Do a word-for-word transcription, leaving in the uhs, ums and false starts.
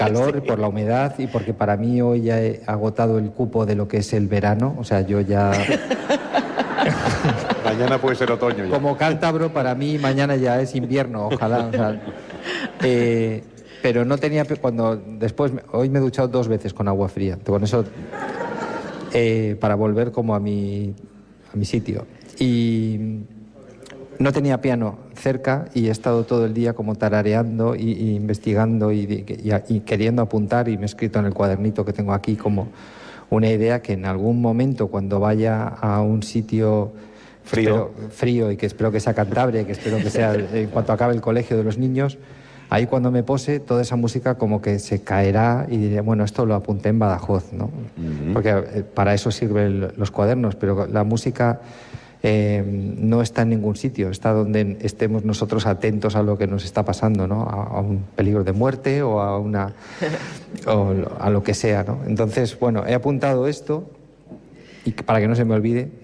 calor, Sí. por la humedad y porque para mí hoy ya he agotado el cupo de lo que es el verano. O sea, yo ya... Mañana puede ser otoño ya. Como cántabro, para mí mañana ya es invierno, ojalá. O sea, eh, pero no tenía... Cuando después... Hoy me he duchado dos veces con agua fría. Con eso... Eh, para volver como a mi, a mi sitio. Y no tenía piano cerca y he estado todo el día como tarareando y, y investigando y, y, y queriendo apuntar, y me he escrito en el cuadernito que tengo aquí como una idea que en algún momento, cuando vaya a un sitio Frío. espero, frío y que espero que sea Cantabria, que espero que sea en cuanto acabe el colegio de los niños, ahí cuando me pose, toda esa música como que se caerá y diré, bueno, esto lo apunté en Badajoz, ¿no? Uh-huh. Porque eh, para eso sirven los cuadernos, pero la música eh, no está en ningún sitio, está donde estemos nosotros atentos a lo que nos está pasando, ¿no? A, a un peligro de muerte o a una o a lo que sea, ¿no? Entonces, bueno, he apuntado esto y para que no se me olvide,